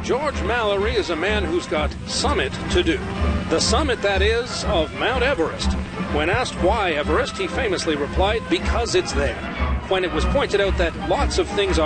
George Mallory is a man who's got summit to do. The summit, that is, of Mount Everest. When asked why Everest, he famously replied, because it's there. When it was pointed out that lots of things